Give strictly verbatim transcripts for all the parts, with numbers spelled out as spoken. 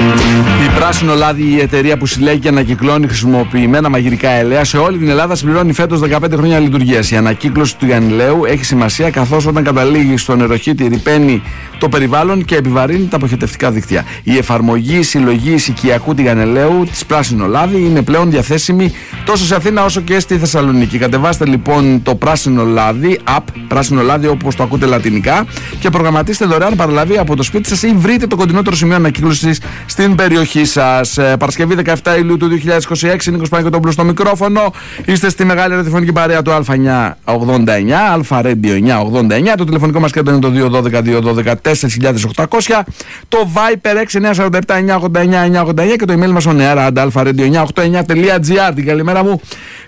Η Πράσινο Λάδι, η εταιρεία που συλλέγει και ανακυκλώνει χρησιμοποιημένα μαγειρικά ελαία σε όλη την Ελλάδα, συμπληρώνει φέτος δεκαπέντε χρόνια λειτουργίας. Η ανακύκλωση του Ιγανιλαίου έχει σημασία, καθώς όταν καταλήγει στο νεροχύτη ρυπαίνει το περιβάλλον και επιβαρύνει τα αποχετευτικά δίκτυα. Η εφαρμογή συλλογής οικιακού τηγανιλαίου της Πράσινο Λάδι είναι πλέον διαθέσιμη τόσο σε Αθήνα όσο και στη Θεσσαλονίκη. Κατεβάστε λοιπόν το Πράσινο Λάδι, app Πράσινο Λάδι όπως το ακούτε λατινικά, και προγραμματίστε δωρεάν παραλαβή από το σπίτι σας ή βρείτε το κοντινότερο σημείο ανακύκλωσης στην περιοχή σας. Παρασκευή δεκαεφτά Ιουλίου του δύο χιλιάδες είκοσι έξι, Νίκος Παναγιωτόπουλος στο μικρόφωνο. Είστε στη μεγάλη ραδιοφωνική παρέα του Α εννιακόσια ογδόντα εννιά, Α Radio εννιακόσια ογδόντα εννιά. Το τηλεφωνικό μας κέντρο είναι το δύο ένα δύο, δύο ένα δύο, τέσσερα χιλιάδες οκτακόσια. Το Viper έξι εννιά τέσσερα επτά εννιά ογδόντα εννιά εννιά ογδόντα εννιά και το email μας on air at alpha radio εννιακόσια ογδόντα εννιά τελεία τζι άρ. Την καλημέρα μου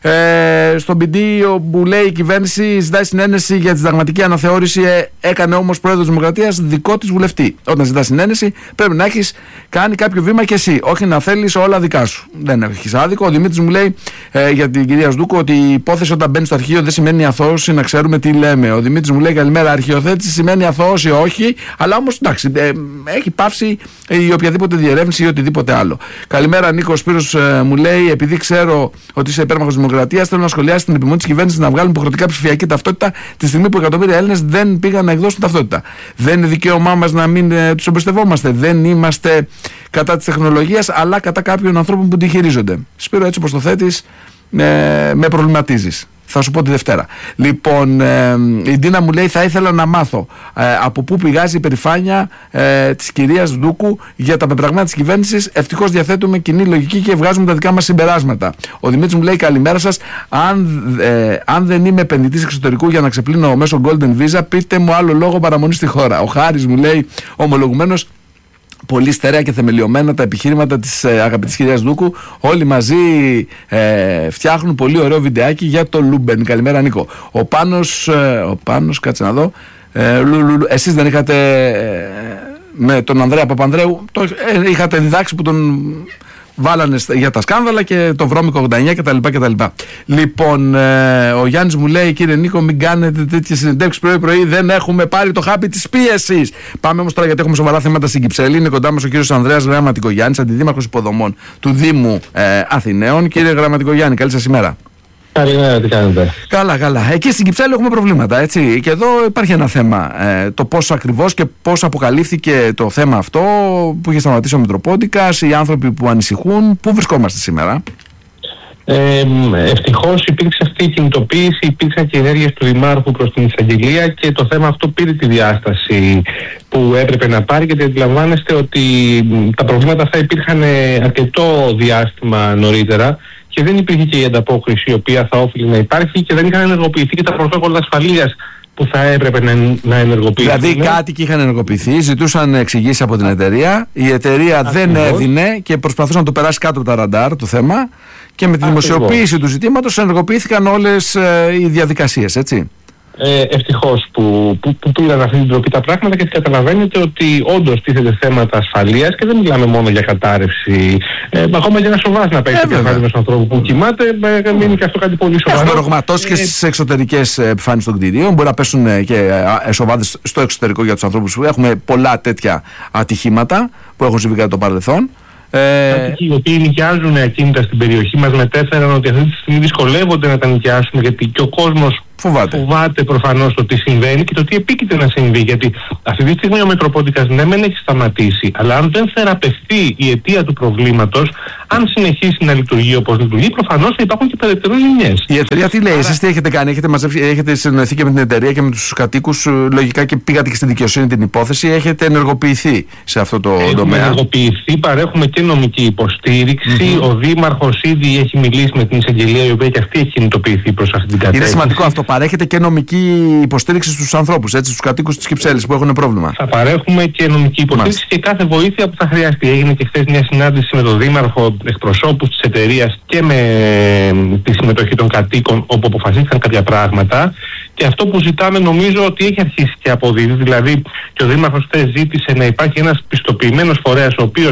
ε, στον πηντή που λέει η κυβέρνηση ζητάει συνένεση για τη συνταγματική αναθεώρηση, ε, έκανε όμως πρόεδρος Δημοκρατίας δικό της βουλευτή. Όταν ζητά συνένεση πρέπει να έχεις κάνει κάποιο βήμα και εσύ, όχι να θέλεις όλα δικά σου. Δεν έχεις άδικο. Ο Δημήτρης μου λέει ε, για την κυρία Σδούκου ότι η υπόθεση όταν μπαίνει στο αρχείο δεν σημαίνει αθώωση, να ξέρουμε τι λέμε. Ο Δημήτρης μου λέει καλημέρα, αρχιοθέτηση σημαίνει αθώωση, όχι, αλλά όμως εντάξει, ε, έχει πάυσει η οποιαδήποτε διερεύνηση ή οτιδήποτε άλλο. Καλημέρα Νίκο. Ο Σπύρος ε, μου λέει, επειδή ξέρω ότι είσαι υπέρμαχος Δημοκρατίας, θέλω να σχολιάσει την επιμονή της κυβέρνησης να βγάλουν υποχρεωτικά ψηφιακή ταυτότητα τη στιγμή που εκατομμύρια Έλληνες δεν πήγαν να εκδώσουν ταυτότητα. Δεν είναι δικαίωμά μας να μην ε, τους εμπιστευόμαστε. Δεν είμαστε κατά της τεχνολογίας, αλλά κατά κάποιων ανθρώπων που τη χειρίζονται. Σπύρο, έτσι όπως το θέτεις, ε, με προβληματίζεις. Θα σου πω τη Δευτέρα. Λοιπόν, ε, η Ντίνα μου λέει, θα ήθελα να μάθω ε, από πού πηγάζει η περηφάνεια ε, της κυρίας Δούκου για τα πεπραγμένα της κυβέρνησης. Ευτυχώς διαθέτουμε κοινή λογική και βγάζουμε τα δικά μας συμπεράσματα. Ο Δημήτρης μου λέει, καλημέρα σας. Αν, ε, αν δεν είμαι επενδυτής εξωτερικού για να ξεπλύνω μέσω Golden Visa, πείτε μου άλλο λόγο παραμονή στη χώρα. Ο Χάρης μου λέει, ομολογουμένως, πολύ στερεά και θεμελιωμένα τα επιχείρηματα της ε, αγαπητής κυρίας Δούκου. Όλοι μαζί ε, φτιάχνουν πολύ ωραίο βιντεάκι για το Λούμπεν. Καλημέρα Νίκο. Ο Πάνος, ε, ο Πάνος κάτσε να δω. Ε, λου, λου, λου, εσείς δεν είχατε ε, με τον Ανδρέα Παπανδρέου, το, ε, είχατε διδάξει που τον βάλανε για τα σκάνδαλα και το βρώμικο ογδόντα εννιά κτλ. κτλ. Λοιπόν, ε, ο Γιάννης μου λέει, κύριε Νίκο, μην κάνετε τέτοιες συνεντεύξεις πρωί-πρωί. Δεν έχουμε πάρει το χάπι της πίεσης. Πάμε όμως τώρα, γιατί έχουμε σοβαρά θέματα στην Κυψέλη. Είναι κοντά μας ο κύριος Ανδρέας Γραμματικογιάννης, αντιδήμαρχος υποδομών του Δήμου ε, Αθηναίων. Κύριε Γραμματικογιάννη, καλή σας ημέρα. Καλημέρα, τι κάνετε? Καλά, καλά. Εκεί στην Κυψέλη έχουμε προβλήματα, έτσι. Και εδώ υπάρχει ένα θέμα. Ε, το πώς ακριβώς και πώς αποκαλύφθηκε το θέμα αυτό που είχε σταματήσει ο Μητροπόντικας, οι άνθρωποι που ανησυχούν. Πού βρισκόμαστε σήμερα? Ε, ευτυχώς υπήρξε αυτή η κινητοποίηση, υπήρξαν και ενέργειες του Δημάρχου προς την εισαγγελία και το θέμα αυτό πήρε τη διάσταση που έπρεπε να πάρει, γιατί αντιλαμβάνεστε ότι τα προβλήματα αυτά υπήρχαν αρκετό διάστημα νωρίτερα και δεν υπήρχε και η ανταπόκριση η οποία θα όφιλε να υπάρχει και δεν είχαν ενεργοποιηθεί και τα πρωτόκολλα ασφαλείας που θα έπρεπε να, να ενεργοποιηθούν. Δηλαδή κάτοικοι είχαν ενεργοποιηθεί, ζητούσαν εξηγήσεις από την εταιρεία, η εταιρεία Α, δεν ακριβώς. έδινε και προσπαθούσαν να το περάσει κάτω από τα ραντάρ το θέμα και με τη δημοσιοποίηση του ζητήματος ενεργοποιήθηκαν όλες ε, οι διαδικασίες, έτσι. Ε, ευτυχώς που, που, που πήραν αυτή την τροπή τα πράγματα, και καταλαβαίνετε ότι όντως τίθεται θέματα ασφαλείας και δεν μιλάμε μόνο για κατάρρευση. Ε, ακόμα και ένα σοβάς να παίξει το κεφάλι με στον ανθρώπου που κοιμάται, ε, μείνει και αυτό κάτι πολύ σοβαρό. Έχουμε ρογματώσει και στις εξωτερικές επιφάνειες των κτηρίων. Μπορεί να πέσουν και σοβάδες στο εξωτερικό για τους ανθρώπους που έχουμε πολλά τέτοια ατυχήματα που έχουν συμβεί κατά το παρελθόν. Κάτοικοι οι οποίοι νοικιάζουν ακίνητα στην περιοχή μας μετέφεραν ότι αυτή τη στιγμή δυσκολεύονται να τα νοικιάσουν, γιατί και ο κόσμος φοβάται, φοβάται προφανώς το τι συμβαίνει και το τι επίκειται να συμβεί. Γιατί αυτή τη στιγμή ο Μητροπόντικας ναι μεν έχει σταματήσει, αλλά αν δεν θεραπευτεί η αιτία του προβλήματος, αν συνεχίσει να λειτουργεί όπως λειτουργεί, προφανώς θα υπάρχουν και περαιτέρω ζημιές. Η εταιρεία τι λέει, Άρα... εσείς τι έχετε κάνει, έχετε, μαζεύσει, έχετε συνεννοηθεί και με την εταιρεία και με τους κατοίκους, λογικά, και πήγατε και στην δικαιοσύνη την υπόθεση, έχετε ενεργοποιηθεί σε αυτό το έχουμε τομέα? Έχουμε ενεργοποιηθεί, παρέχουμε και νομική υποστήριξη. Mm-hmm. Ο Δήμαρχος ήδη έχει μιλήσει με την εισαγγελία, η οποία και αυτή έχει κινητοποιηθεί προς αυτή την κατεύθυνση. Είναι σημαντικό αυτό. Παρέχετε και νομική υποστήριξη στους ανθρώπους, έτσι, στους κατοίκους της Κυψέλης που έχουν πρόβλημα? Θα παρέχουμε και νομική υποστήριξη Μάλιστα. και κάθε βοήθεια που θα χρειαστεί. Έγινε και χθες μια συνάντηση με τον Δήμαρχο, εκπροσώπους της εταιρείας και με τη συμμετοχή των κατοίκων, όπου αποφασίστηκαν κάποια πράγματα. Και αυτό που ζητάμε νομίζω ότι έχει αρχίσει και αποδίδει. Δηλαδή, και ο Δήμαρχος χθες ζήτησε να υπάρχει ένας πιστοποιημένος φορέας, ο οποίος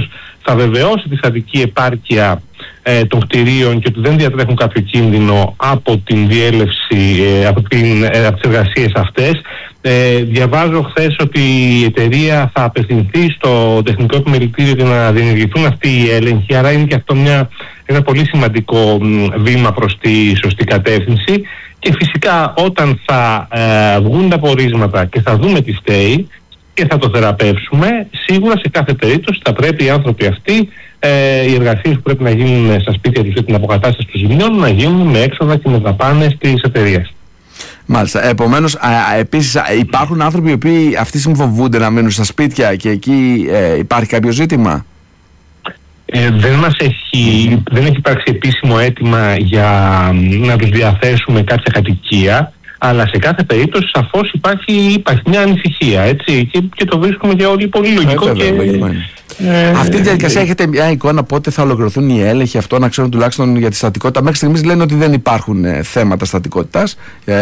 θα βεβαιώσει τη στατική επάρκεια ε, των κτηρίων και ότι δεν διατρέχουν κάποιο κίνδυνο από την διέλευση, ε, από, την, ε, από τις εργασίες αυτές. Ε, διαβάζω χθες ότι η εταιρεία θα απευθυνθεί στο τεχνικό επιμελητήριο για να διενεργηθούν αυτοί οι έλεγχοι, άρα είναι και αυτό μια, ένα πολύ σημαντικό βήμα προς τη σωστή κατεύθυνση. Και φυσικά όταν θα ε, βγουν τα πορίσματα και θα δούμε τι στέει και θα το θεραπεύσουμε, σίγουρα σε κάθε περίπτωση θα πρέπει οι άνθρωποι αυτοί, ε, οι εργασίες που πρέπει να γίνουν στα σπίτια τους για την αποκατάσταση των ζημιών, να γίνουν με έξοδα και με δαπάνες της εταιρείας. Μάλιστα. Επομένως, επίσης υπάρχουν άνθρωποι οι οποίοι αυτοί φοβούνται να μείνουν στα σπίτια και εκεί ε, υπάρχει κάποιο ζήτημα. Ε, δεν μας έχει, δεν έχει υπάρξει επίσημο αίτημα για να τους διαθέσουμε κάποια κατοικία, αλλά σε κάθε περίπτωση σαφώς υπάρχει, υπάρχει μια ανησυχία, έτσι, και, και το βρίσκουμε και όλοι πολύ λογικό. Ε, βέβαια, και, ε, αυτή η διαδικασία, έχετε μια εικόνα πότε θα ολοκληρωθούν οι έλεγχοι, αυτό να ξέρουν τουλάχιστον για τη στατικότητα? Μέχρι στιγμής λένε ότι δεν υπάρχουν ε, θέματα στατικότητας,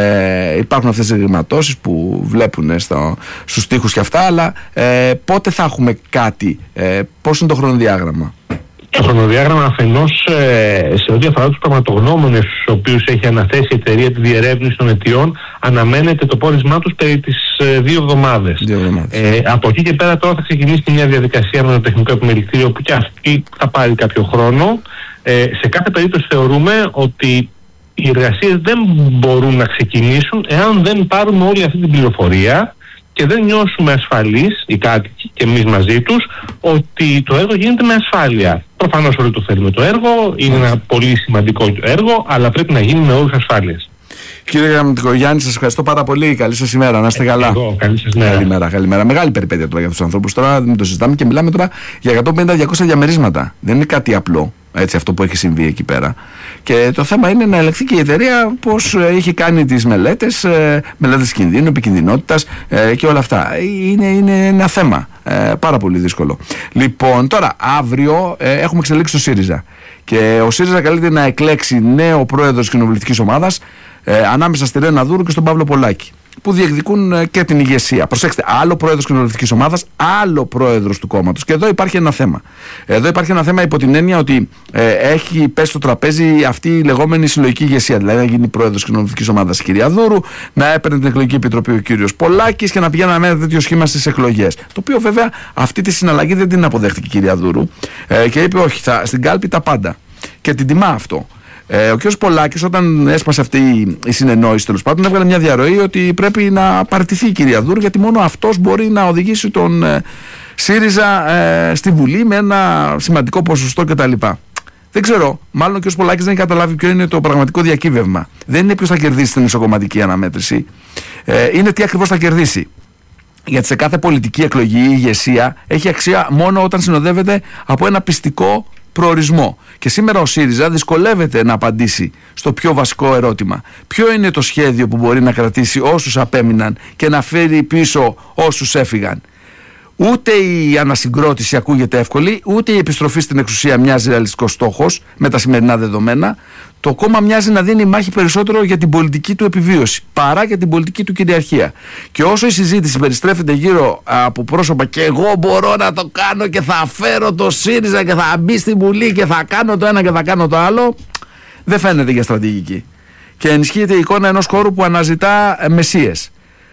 ε, υπάρχουν αυτές οι ρηγματώσεις που βλέπουν στο, στους τοίχους και αυτά, αλλά ε, πότε θα έχουμε κάτι, ε, πώς είναι το χρονοδιάγραμμα? Το χρονοδιάγραμμα αφενός ε, σε ό,τι αφορά τους πραγματογνώμονες στους οποίους έχει αναθέσει η εταιρεία τη διερεύνηση των αιτιών, αναμένεται το πόρισμά τους περί τις ε, δύο εβδομάδες. Ε, από εκεί και πέρα τώρα θα ξεκινήσει μια διαδικασία με το τεχνικό επιμελητήριο που και αυτή θα πάρει κάποιο χρόνο. Ε, σε κάθε περίπτωση θεωρούμε ότι οι εργασίες δεν μπορούν να ξεκινήσουν εάν δεν πάρουμε όλη αυτή την πληροφορία και δεν νιώσουμε ασφαλείς οι κάτοικοι και εμείς μαζί τους ότι το έργο γίνεται με ασφάλεια. Προφανώς όλοι το θέλουμε το έργο, είναι ένα πολύ σημαντικό έργο, αλλά πρέπει να γίνει με όρους ασφάλειας. Κύριε Γραμματικογιάννη, σας ευχαριστώ πάρα πολύ. Καλή σας ημέρα, να είστε καλά. Εγώ, καλή σας μέρα. Καλημέρα, καλημέρα. Μεγάλη περιπέτεια τώρα για τους ανθρώπους. Τώρα μην το συζητάμε και μιλάμε τώρα για εκατόν πενήντα με διακόσια διαμερίσματα. Δεν είναι κάτι απλό, έτσι, αυτό που έχει συμβεί εκεί πέρα. Και το θέμα είναι να ελεγχθεί και η εταιρεία πώς έχει κάνει τις μελέτες, μελέτες κινδύνου, επικινδυνότητας και όλα αυτά. Είναι, είναι ένα θέμα πάρα πολύ δύσκολο. Λοιπόν, τώρα αύριο έχουμε εξελίξει το ΣΥΡΙΖΑ. Και ο ΣΥΡΙΖΑ καλείται να εκλέξει νέο πρόεδρο της κοινοβουλευτικής ομάδας ε, ανάμεσα στη Ρένα Δούρου και στον Παύλο Πολάκη, που διεκδικούν ε, και την ηγεσία. Προσέξτε, άλλο πρόεδρος κοινοβουλευτικής ομάδας, άλλο πρόεδρος του κόμματος. Και εδώ υπάρχει ένα θέμα. Εδώ υπάρχει ένα θέμα υπό την έννοια ότι ε, έχει πέσει στο τραπέζι αυτή η λεγόμενη συλλογική ηγεσία. Δηλαδή να γίνει πρόεδρος κοινοβουλευτικής ομάδας η κυρία Δούρου, να έπαιρνε την εκλογική επιτροπή ο κύριος Πολάκης και να πηγαίνει με ένα τέτοιο σχήμα στις εκλογές. Το οποίο βέβαια αυτή τη συναλλαγή δεν την αποδέχτηκε η κυρία Δούρου ε, και είπε όχι, θα, στην κάλπη τα πάντα. Και την τιμά αυτό. Ε, ο κ. Πολάκης, όταν έσπασε αυτή η συνεννόηση, τέλος πάντων, έβγαλε μια διαρροή ότι πρέπει να παραιτηθεί η κυρία Δούρου, γιατί μόνο αυτός μπορεί να οδηγήσει τον ε, ΣΥΡΙΖΑ ε, στη Βουλή με ένα σημαντικό ποσοστό κτλ. Δεν ξέρω, μάλλον ο κ. Πολάκης δεν έχει καταλάβει ποιο είναι το πραγματικό διακύβευμα. Δεν είναι ποιος θα κερδίσει την ισοκομματική αναμέτρηση, ε, είναι τι ακριβώς θα κερδίσει. Γιατί σε κάθε πολιτική εκλογή η ηγεσία έχει αξία μόνο όταν συνοδεύεται από ένα πιστικό προορισμό. Και σήμερα ο ΣΥΡΙΖΑ δυσκολεύεται να απαντήσει στο πιο βασικό ερώτημα. Ποιο είναι το σχέδιο που μπορεί να κρατήσει όσους απέμειναν και να φέρει πίσω όσους έφυγαν? Ούτε η ανασυγκρότηση ακούγεται εύκολη, ούτε η επιστροφή στην εξουσία μοιάζει ρεαλιστικός στόχος με τα σημερινά δεδομένα. Το κόμμα μοιάζει να δίνει μάχη περισσότερο για την πολιτική του επιβίωση παρά για την πολιτική του κυριαρχία. Και όσο η συζήτηση περιστρέφεται γύρω από πρόσωπα και εγώ μπορώ να το κάνω και θα φέρω το ΣΥΡΙΖΑ και θα μπει στη Βουλή και θα κάνω το ένα και θα κάνω το άλλο, δεν φαίνεται για στρατηγική. Και ενισχύεται η εικόνα ενός χώρου που αναζητά μεσίες.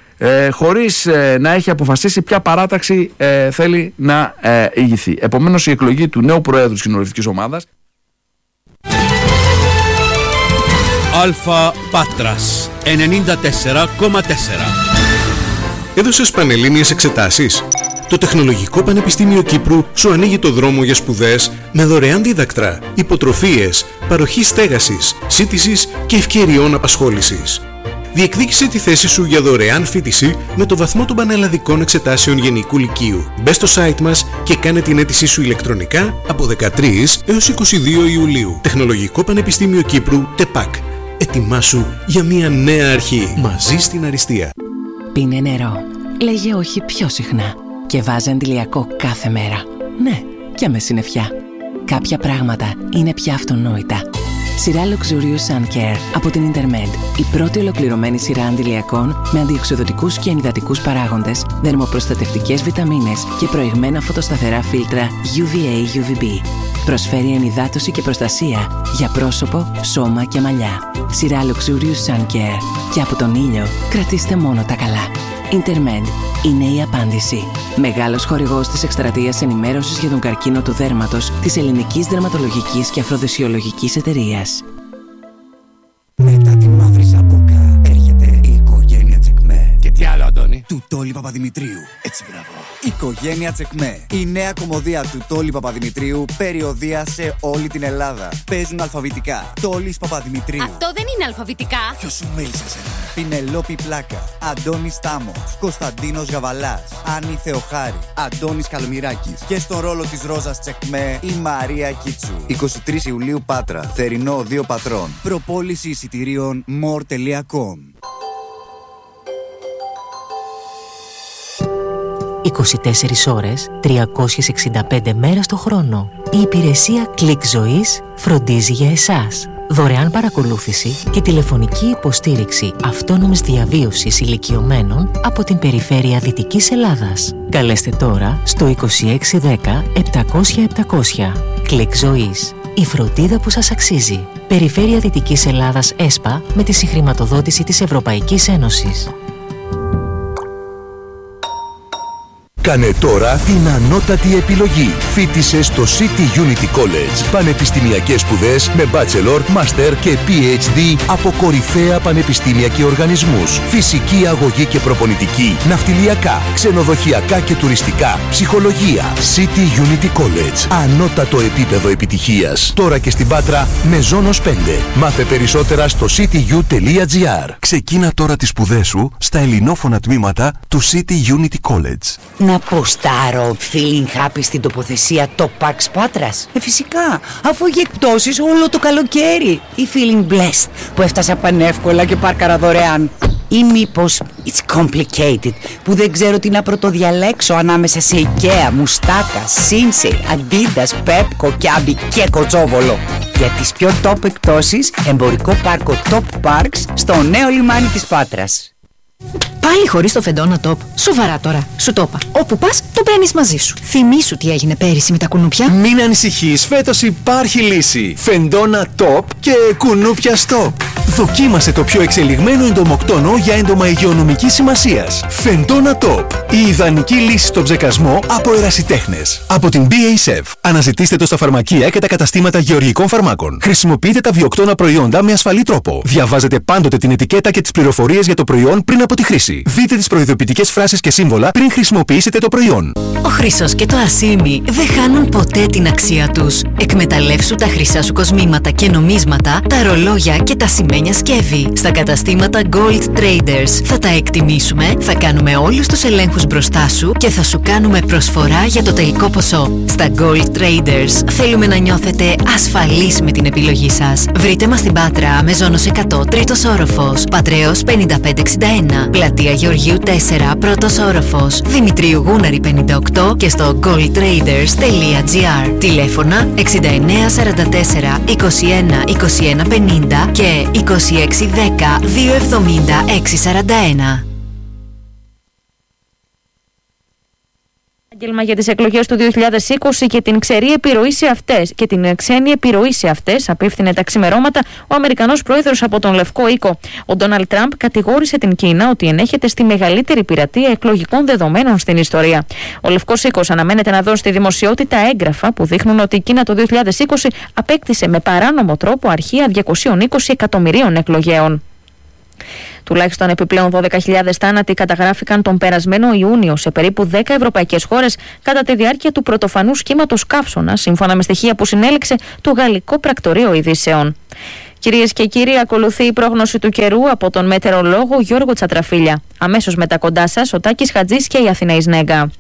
Ε, χωρίς ε, να έχει αποφασίσει ποια παράταξη ε, θέλει να ε, ηγηθεί. Επομένως η εκλογή του νέου Προέδρου της κοινοβουλευτικής ομάδας. Αλφα Πάτρας ενενήντα τέσσερα κόμμα τέσσερα. Έδωσες πανελλήνιες εξετάσεις? Το Τεχνολογικό Πανεπιστήμιο Κύπρου σου ανοίγει το δρόμο για σπουδές με δωρεάν δίδακτρα, υποτροφίες, παροχή στέγασης, σύντησης και ευκαιριών απασχόλησης. Διεκδίκησε τη θέση σου για δωρεάν φοιτηση με το βαθμό των πανελλαδικών εξετάσεων γενικού λυκείου. Μπες στο site μας και κάνε την αίτησή σου ηλεκτρονικά από δεκατρείς έως είκοσι δύο Ιουλίου. Τεχνολογικό Πανεπιστήμιο Κύπρου, ΤΕΠΑΚ. Ετοιμάσου για μια νέα αρχή. Μαζί στην αριστεία. Πίνε νερό. Λέγε όχι πιο συχνά. Και βάζε αντιλιακό κάθε μέρα. Ναι, και με συννεφιά. Κάποια πράγματα είναι πια αυτονόητα. Σειρά Luxurious Sun Care από την Intermed. Η πρώτη ολοκληρωμένη σειρά αντιλιακών με αντιοξυδοτικούς και ενυδατικούς παράγοντες, δερμοπροστατευτικές βιταμίνες και προηγμένα φωτοσταθερά φίλτρα γιου βι έι γιου βι μπι. Προσφέρει ενυδάτωση και προστασία για πρόσωπο, σώμα και μαλλιά. Σειρά Luxurious Sun Care. Και από τον ήλιο κρατήστε μόνο τα καλά. Intermed είναι η απάντηση. Μεγάλος χορηγός της εκστρατείας ενημέρωσης για τον καρκίνο του δέρματος της Ελληνικής Δερματολογικής και Αφροδεσιολογικής Εταιρείας. Μετά τη μαύρη σαμπούκα έρχεται η οικογένεια Τσεκμέ. Και τι άλλο, Αντώνη? Του Τόλι Παπαδημητρίου. Έτσι, μπράβο. Οικογένεια Τσεκμέ. Η νέα κομμωδία του Τόλι Παπαδημητρίου, περιοδεία σε όλη την Ελλάδα. Παίζουν αλφαβητικά. Τόλις Παπαδημητρίου. Αυτό δεν είναι αλφαβητικά. Ποιος σου μίλησε εσένα? Πινελόπη Πλάκα. Αντώνης Τάμος. Κωνσταντίνος Γαβαλάς. Άννη Θεοχάρη. Αντώνης Καλμυράκης. Και στον ρόλο της Ρόζας Τσεκμέ η Μαρία Κίτσου. εικοστή τρίτη Ιουλίου Πάτρα. Θερινό δύο Πατρών. Προπόληση εισιτηρίων more τελεία com. είκοσι τέσσερις ώρες, τριακόσιες εξήντα πέντε μέρες το χρόνο. Η υπηρεσία Click Ζωής φροντίζει για εσάς. Δωρεάν παρακολούθηση και τηλεφωνική υποστήριξη αυτόνομης διαβίωσης ηλικιωμένων από την περιφέρεια Δυτικής Ελλάδας. Καλέστε τώρα στο είκοσι έξι δέκα επτακόσια επτακόσια. Click Ζωής. Η φροντίδα που σας αξίζει. Περιφέρεια Δυτικής Ελλάδας ΕΣΠΑ με τη συγχρηματοδότηση της Ευρωπαϊκής Ένωσης. Κάνε τώρα την ανώτατη επιλογή. Φοίτησε στο City Unity College. Πανεπιστημιακές σπουδές με bachelor, master και πι έιτς ντι από κορυφαία πανεπιστήμια και οργανισμούς. Φυσική αγωγή και προπονητική, ναυτιλιακά, ξενοδοχειακά και τουριστικά, ψυχολογία. City Unity College. Ανώτατο επίπεδο επιτυχίας. Τώρα και στην Πάτρα με Ζώνος πέντε. Μάθε περισσότερα στο σι τι γιου τελεία τζι άρ. Ξεκίνα τώρα τις σπουδές σου στα ελληνόφωνα τμήματα του City Unity College. Να ποστάρω feeling happy στην τοποθεσία Top Parks Πάτρας? Ε, φυσικά, αφού έχει εκπτώσεις όλο το καλοκαίρι. Ή feeling blessed που έφτασα πανεύκολα και πάρκαρα δωρεάν. Ή μήπως it's complicated που δεν ξέρω τι να πρωτοδιαλέξω ανάμεσα σε IKEA, Μουστάκα, Sinsei, Adidas, Pepco, Kiabi και Κοτσόβολο. Για τις πιο top εκπτώσεις, εμπορικό πάρκο Top Parks στο νέο λιμάνι της Πάτρας. Πάλι χωρίς το Φεντόνα Top. Σοβαρά τώρα. Σου το είπα. Όπου πας, το παίρνεις μαζί σου. Θυμήσου τι έγινε πέρυσι με τα κουνούπια. Μην ανησυχείς, φέτος υπάρχει λύση. Φεντόνα Top και κουνούπια Stop. Δοκίμασε το πιο εξελιγμένο εντομοκτόνο για έντομα υγειονομικής σημασίας. Φεντόνα Top. Η ιδανική λύση στο ψεκασμό από ερασιτέχνες. Από την μπι έι ες εφ. Αναζητήστε το στα φαρμακεία και τα καταστήματα γεωργικών φαρμάκων. Χρησιμοποιείτε τα βιοκτώνα προϊόντα με ασφαλή τρόπο. Διαβάζετε πάντοτε την ετικέτα και τις πληροφορίες για το προϊόν πριν από τη χρήση. Δείτε τις προειδοποιητικές φράσεις και σύμβολα πριν χρησιμοποιήσετε το προϊόν. Ο χρυσός και το ασίμι δεν χάνουν ποτέ την αξία τους. Εκμεταλλεύσου τα χρυσά σου κοσμήματα και νομίσματα, τα ρολόγια και τα σημαίνια σκεύη. Στα καταστήματα Gold Traders θα τα εκτιμήσουμε, θα κάνουμε όλους τους ελέγχους μπροστά σου και θα σου κάνουμε προσφορά για το τελικό ποσό. Στα Gold Traders θέλουμε να νιώθετε ασφαλείς με την επιλογή σας. Βρείτε μας στην Πάτρα με Ζώνος εκατό, τρίτος όροφος, Πατρέως πενήντα πέντε εξήντα ένα, Πλατεία Γεωργίου τέσσερα, πρώτος όροφος, Δημητρίου Γούναρη πενήντα οκτώ και στο gold traders τελεία τζι άρ. Τηλέφωνα εξήντα εννέα σαράντα τέσσερα είκοσι ένα είκοσι ένα πενήντα και είκοσι έξι δέκα δύο εβδομήντα έξι σαράντα ένα. Για τις εκλογές του δύο χιλιάδες είκοσι και την ξερή επιρροή σε αυτές και την ξένη επιρροή σε αυτές απίφθινε τα ξημερώματα ο Αμερικανός πρόεδρος από τον Λευκό Οίκο. Ο Ντόναλντ Τραμπ κατηγόρησε την Κίνα ότι ενέχεται στη μεγαλύτερη πειρατεία εκλογικών δεδομένων στην ιστορία. Ο Λευκός Οίκος αναμένεται να δώσει στη δημοσιότητα έγγραφα που δείχνουν ότι η Κίνα το δύο χιλιάδες είκοσι απέκτησε με παράνομο τρόπο αρχεία διακόσια είκοσι εκατομμυρίων εκλογέων. Τουλάχιστον επιπλέον δώδεκα χιλιάδες θάνατοι καταγράφηκαν τον περασμένο Ιούνιο σε περίπου δέκα ευρωπαϊκές χώρες κατά τη διάρκεια του πρωτοφανούς κύματος καύσωνα, σύμφωνα με στοιχεία που συνέλεξε το Γαλλικό Πρακτορείο Ειδήσεων. Κυρίες και κύριοι, ακολουθεί η πρόγνωση του καιρού από τον μετεωρολόγο Γιώργο Τσατραφίλια. Αμέσως μετά κοντά σας ο Τάκης Χατζής και η Αθηναής Νέγκα.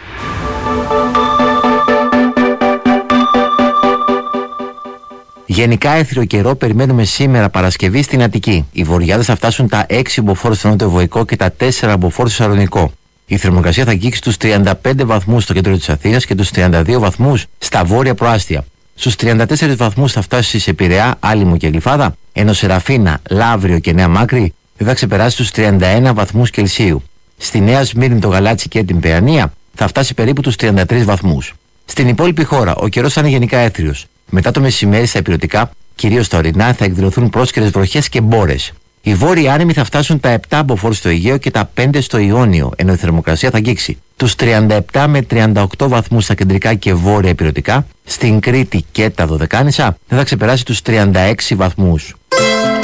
Γενικά έθριο καιρό περιμένουμε σήμερα Παρασκευή στην Αττική. Οι βορειάδες θα φτάσουν τα έξι μποφόρ στο νότιο Βοϊκό και τα τέσσερα μποφόρ στο Σαλονικό. Η θερμοκρασία θα αγγίξει τους τριάντα πέντε βαθμούς στο κέντρο της Αθήνας και τους τριάντα δύο βαθμούς στα βόρεια προάστια. Στους τριάντα τέσσερις βαθμούς θα φτάσει σε Πειραιά, Άλυμο και Γλυφάδα, ενώ Σεραφίνα, Λαύριο και Νέα Μάκρη δεν θα ξεπεράσει τους τριάντα ένα βαθμούς Κελσίου. Στη Νέα Σμύρνη, το Γαλάτσι και την Παιανία θα φτάσει περίπου τους τριάντα τρεις βαθμούς. Στην υπόλοιπη χώρα ο καιρός θα είναι γενικά έθριος. Μετά το μεσημέρι στα ηπειρωτικά, κυρίως στα ορεινά, θα εκδηλωθούν πρόσκαιρες βροχές και μπόρες. Οι βόρειοι άνεμοι θα φτάσουν τα επτά μποφόρ στο Αιγαίο και τα πέντε στο Ιόνιο, ενώ η θερμοκρασία θα αγγίξει τους τριάντα επτά με τριάντα οκτώ βαθμούς στα κεντρικά και βόρεια ηπειρωτικά. Στην Κρήτη και τα Δωδεκάνησα δεν θα ξεπεράσει τους τριάντα έξι βαθμούς.